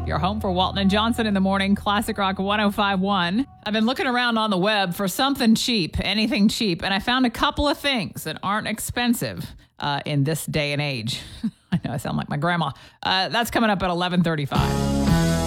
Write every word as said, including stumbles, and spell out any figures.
Your home for Walton and Johnson in the morning, Classic Rock one oh five point one. I've been looking around on the web for something cheap, anything cheap, and I found a couple of things that aren't expensive uh, in this day and age. I know I sound like my grandma. Uh, that's coming up at eleven thirty-five.